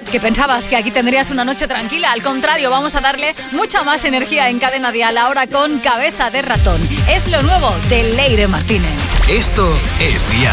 que pensabas que aquí tendrías una noche tranquila. Al contrario, vamos a darle mucha más energía en Cadena Dial, ahora con Cabeza de Ratón. Es lo nuevo de Leire Martínez. Esto es Dial.